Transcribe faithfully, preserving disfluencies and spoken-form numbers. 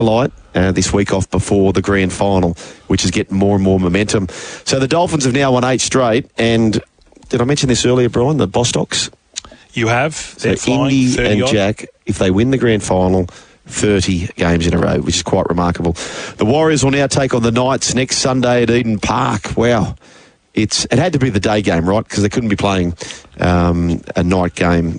light uh, this week off before the grand final, which is getting more and more momentum. So the Dolphins have now won eight straight, and did I mention this earlier, Brian, the Bostocks? You have. They're So flying Indy and odd. Jack, if they win the grand final, thirty games in a row, which is quite remarkable. The Warriors will now take on the Knights next Sunday at Eden Park. Wow. It's It had to be the day game, right? Because they couldn't be playing um, a night game